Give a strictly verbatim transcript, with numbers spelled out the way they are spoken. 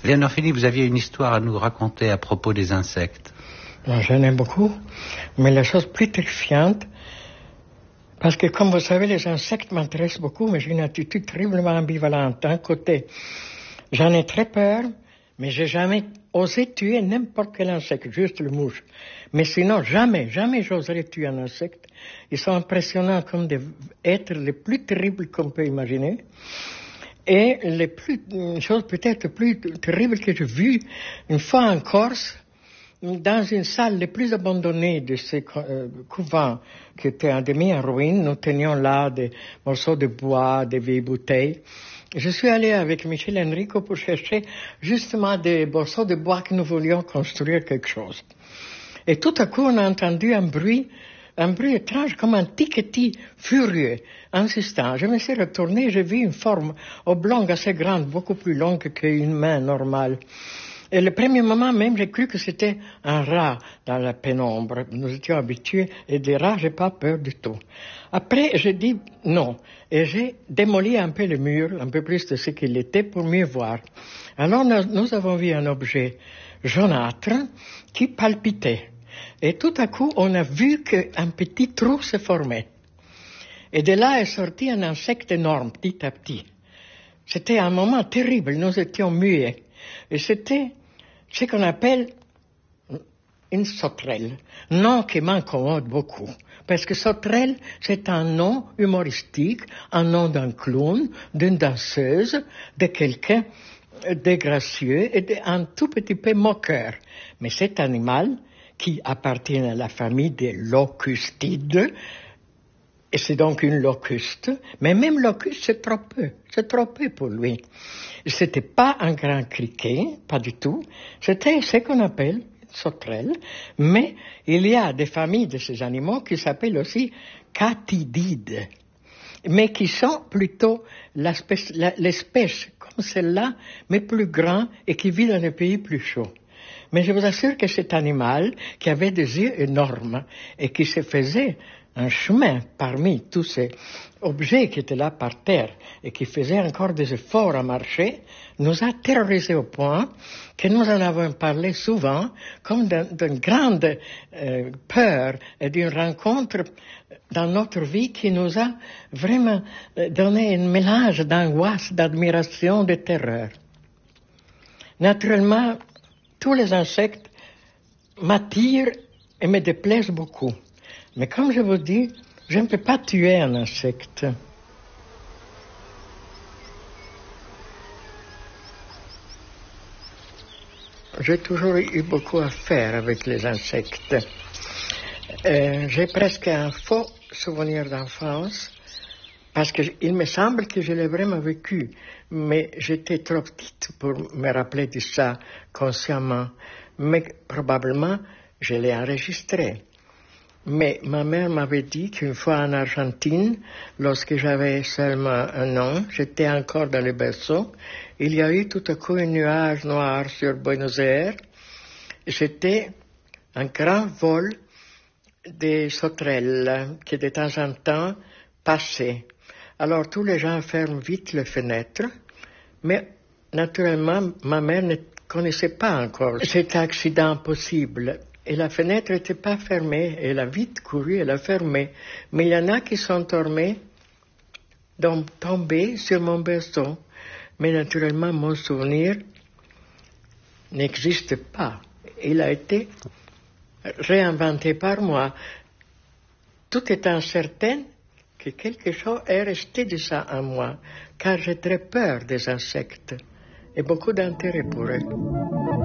Léonore Fini, vous aviez une histoire à nous raconter à propos des insectes. J'en ai beaucoup, mais la chose plus terrifiante, parce que comme vous savez, les insectes m'intéressent beaucoup, mais j'ai une attitude terriblement ambivalente. D'un côté, j'en ai très peur, mais j'ai jamais osé tuer n'importe quel insecte, juste le mouche. Mais sinon, jamais, jamais j'oserais tuer un insecte. Ils sont impressionnants comme des êtres les plus terribles qu'on peut imaginer. Et les plus, une chose peut-être plus terrible que j'ai vue, une fois en Corse, dans une salle les plus abandonnée de ces euh, couvents qui étaient en demi en ruine, nous tenions là des morceaux de bois, des vieilles bouteilles. Je suis allé avec Michel Enrico pour chercher justement des morceaux de bois que nous voulions construire quelque chose. Et tout à coup, on a entendu un bruit, un bruit étrange, comme un tiquetis furieux, insistant. Je me suis retourné, j'ai vu une forme oblongue assez grande, beaucoup plus longue qu'une main normale. Et le premier moment même, j'ai cru que c'était un rat dans la pénombre. Nous étions habitués, et des rats, j'ai pas peur du tout. Après, j'ai dit non. Et j'ai démoli un peu le mur, un peu plus de ce qu'il était, pour mieux voir. Alors, nous, nous avons vu un objet jaunâtre qui palpitait. Et tout à coup, on a vu qu'un petit trou se formait. Et de là est sorti un insecte énorme, petit à petit. C'était un moment terrible, nous étions muets. Et c'était ce qu'on appelle une sauterelle. Nom qui m'incommode beaucoup. Parce que sauterelle, c'est un nom humoristique, un nom d'un clown, d'une danseuse, de quelqu'un de gracieux et d'un tout petit peu moqueur. Mais cet animal, qui appartient à la famille des locustides, et c'est donc une locuste, mais même locuste, c'est trop peu, c'est trop peu pour lui. C'était pas un grand criquet, pas du tout, c'était ce qu'on appelle une sauterelle, mais il y a des familles de ces animaux qui s'appellent aussi catidides, mais qui sont plutôt l'espèce, l'espèce comme celle-là, mais plus grand et qui vit dans des pays plus chauds. Mais je vous assure que cet animal, qui avait des yeux énormes et qui se faisait un chemin parmi tous ces objets qui étaient là par terre et qui faisaient encore des efforts à marcher, nous a terrorisés au point que nous en avons parlé souvent comme d'une grande euh, peur et d'une rencontre dans notre vie qui nous a vraiment donné un mélange d'angoisse, d'admiration, de terreur. Naturellement, tous les insectes m'attirent et me déplaisent beaucoup. Mais comme je vous dis, je ne peux pas tuer un insecte. J'ai toujours eu beaucoup à faire avec les insectes. Euh, j'ai presque un faux souvenir d'enfance, parce qu'il me semble que je l'ai vraiment vécu, mais j'étais trop petite pour me rappeler de ça consciemment. Mais probablement, je l'ai enregistré. Mais ma mère m'avait dit qu'une fois en Argentine, lorsque j'avais seulement un an, j'étais encore dans le berceau, il y a eu tout à coup un nuage noir sur Buenos Aires. C'était un grand vol des sauterelles qui de temps en temps passaient. Alors tous les gens ferment vite les fenêtres, mais naturellement ma mère ne connaissait pas encore cet accident possible. Et la fenêtre n'était pas fermée, elle a vite couru, elle a fermé. Mais il y en a qui sont tombés, donc tombés sur mon berceau. Mais naturellement, mon souvenir n'existe pas. Il a été réinventé par moi, tout étant certain que quelque chose est resté de ça en moi, car j'ai très peur des insectes et beaucoup d'intérêt pour eux.